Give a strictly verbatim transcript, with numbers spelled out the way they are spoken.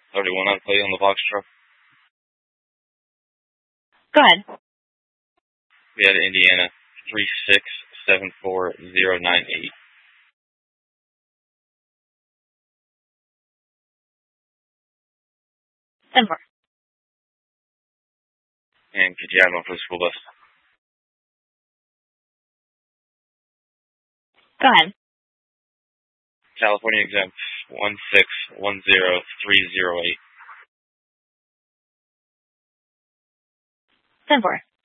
thirty-one on plate on the box truck. Go ahead. We had Indiana three six seven four zero nine eight. ten four. And could you have one for the school bus? Go ahead. California exempt one six one zero three zero eight. ten four.